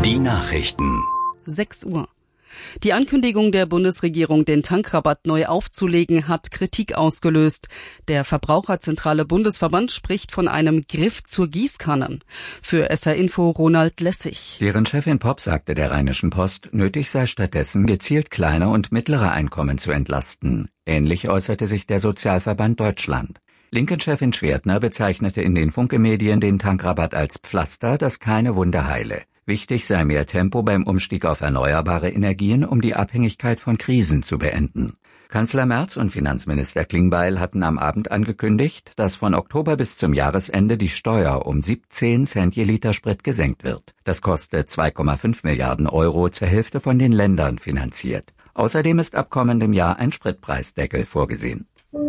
Die Nachrichten. 6 Uhr. Die Ankündigung der Bundesregierung, den Tankrabatt neu aufzulegen, hat Kritik ausgelöst. Der Verbraucherzentrale Bundesverband spricht von einem Griff zur Gießkanne. Für SR Info Ronald Lessig. Deren Chefin Popp sagte der Rheinischen Post, nötig sei stattdessen, gezielt kleine und mittlere Einkommen zu entlasten. Ähnlich äußerte sich der Sozialverband Deutschland. Linken-Chefin Schwertner bezeichnete in den Funke-Medien den Tankrabatt als Pflaster, das keine Wunde heile. Wichtig sei mehr Tempo beim Umstieg auf erneuerbare Energien, um die Abhängigkeit von Krisen zu beenden. Kanzler Merz und Finanzminister Klingbeil hatten am Abend angekündigt, dass von Oktober bis zum Jahresende die Steuer um 17 Cent je Liter Sprit gesenkt wird. Das kostet 2,5 Milliarden Euro, zur Hälfte von den Ländern finanziert. Außerdem ist ab kommendem Jahr ein Spritpreisdeckel vorgesehen.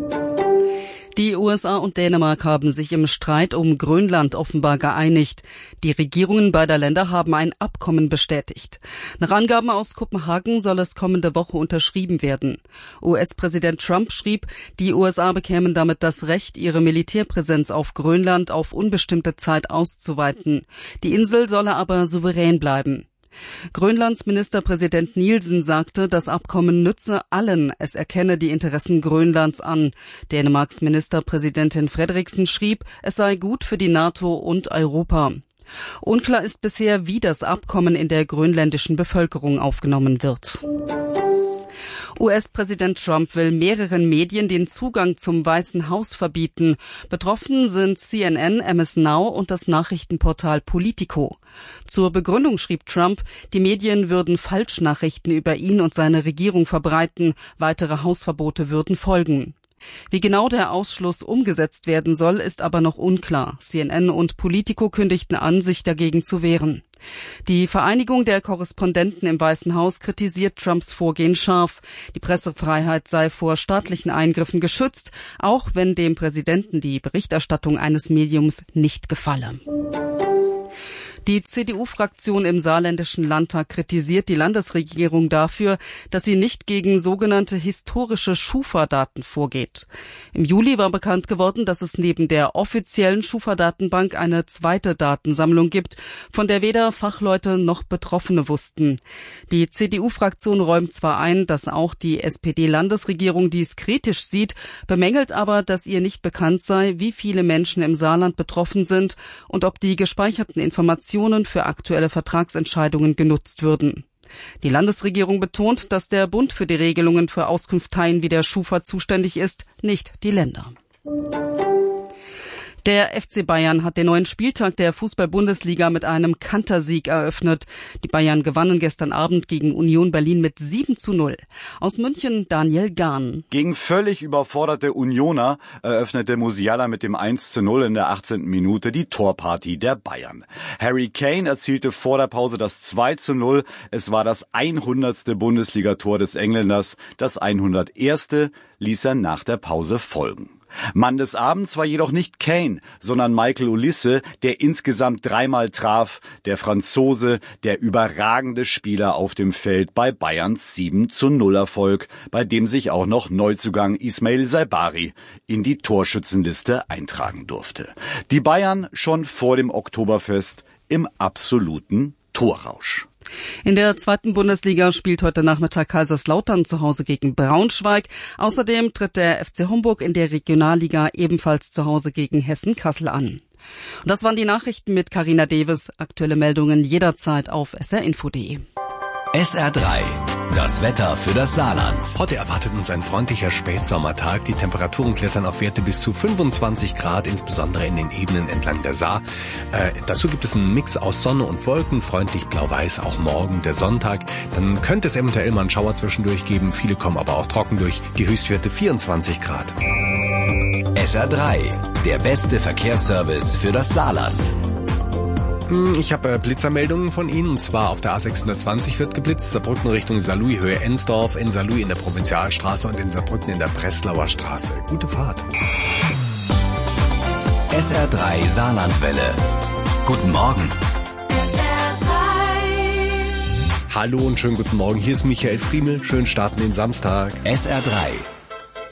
Die USA und Dänemark haben sich im Streit um Grönland offenbar geeinigt. Die Regierungen beider Länder haben ein Abkommen bestätigt. Nach Angaben aus Kopenhagen soll es kommende Woche unterschrieben werden. US-Präsident Trump schrieb, die USA bekämen damit das Recht, ihre Militärpräsenz auf Grönland auf unbestimmte Zeit auszuweiten. Die Insel solle aber souverän bleiben. Grönlands Ministerpräsident Nielsen sagte, das Abkommen nütze allen, es erkenne die Interessen Grönlands an. Dänemarks Ministerpräsidentin Frederiksen schrieb, es sei gut für die NATO und Europa. Unklar ist bisher, wie das Abkommen in der grönländischen Bevölkerung aufgenommen wird. US-Präsident Trump will mehreren Medien den Zugang zum Weißen Haus verbieten. Betroffen sind CNN, MS Now und das Nachrichtenportal Politico. Zur Begründung schrieb Trump, die Medien würden Falschnachrichten über ihn und seine Regierung verbreiten, weitere Hausverbote würden folgen. Wie genau der Ausschluss umgesetzt werden soll, ist aber noch unklar. CNN und Politico kündigten an, sich dagegen zu wehren. Die Vereinigung der Korrespondenten im Weißen Haus kritisiert Trumps Vorgehen scharf. Die Pressefreiheit sei vor staatlichen Eingriffen geschützt, auch wenn dem Präsidenten die Berichterstattung eines Mediums nicht gefalle. Die CDU-Fraktion im Saarländischen Landtag kritisiert die Landesregierung dafür, dass sie nicht gegen sogenannte historische Schufa-Daten vorgeht. Im Juli war bekannt geworden, dass es neben der offiziellen Schufa-Datenbank eine zweite Datensammlung gibt, von der weder Fachleute noch Betroffene wussten. Die CDU-Fraktion räumt zwar ein, dass auch die SPD-Landesregierung dies kritisch sieht, bemängelt aber, dass ihr nicht bekannt sei, wie viele Menschen im Saarland betroffen sind und ob die gespeicherten Informationen für aktuelle Vertragsentscheidungen genutzt würden. Die Landesregierung betont, dass der Bund für die Regelungen für Auskunfteien wie der Schufa zuständig ist, nicht die Länder. Der FC Bayern hat den neuen Spieltag der Fußball-Bundesliga mit einem Kantersieg eröffnet. Die Bayern gewannen gestern Abend gegen Union Berlin mit 7:0. Aus München Daniel Gahn. Gegen völlig überforderte Unioner eröffnete Musiala mit dem 1:0 in der 18. Minute die Torpartie der Bayern. Harry Kane erzielte vor der Pause das 2:0. Es war das 100. Bundesligator des Engländers. Das 101. ließ er nach der Pause folgen. Mann des Abends war jedoch nicht Kane, sondern Michael Olise, der insgesamt 3-mal traf, der Franzose, der überragende Spieler auf dem Feld bei Bayerns 7:0 Erfolg, bei dem sich auch noch Neuzugang Ismail Saibari in die Torschützenliste eintragen durfte. Die Bayern schon vor dem Oktoberfest im absoluten Torrausch. In der zweiten Bundesliga spielt heute Nachmittag Kaiserslautern zu Hause gegen Braunschweig. Außerdem tritt der FC Homburg in der Regionalliga ebenfalls zu Hause gegen Hessen-Kassel an. Und das waren die Nachrichten mit Carina Deves. Aktuelle Meldungen jederzeit auf srinfo.de. SR3, das Wetter für das Saarland. Heute erwartet uns ein freundlicher Spätsommertag. Die Temperaturen klettern auf Werte bis zu 25 Grad, insbesondere in den Ebenen entlang der Saar. Dazu gibt es einen Mix aus Sonne und Wolken, freundlich blau-weiß, auch morgen der Sonntag. Dann könnte es eventuell mal einen Schauer zwischendurch geben, viele kommen aber auch trocken durch. Die Höchstwerte 24 Grad. SR3, der beste Verkehrsservice für das Saarland. Ich habe Blitzermeldungen von Ihnen, und zwar auf der A620 wird geblitzt, Saarbrücken Richtung Saarlouis, Höhe Ensdorf, in Saarlouis in der Provinzialstraße und in Saarbrücken in der Breslauer Straße. Gute Fahrt. SR3 Saarlandwelle. Guten Morgen. Hallo und schönen guten Morgen, hier ist Michael Friemel, schönen Start in den Samstag. SR3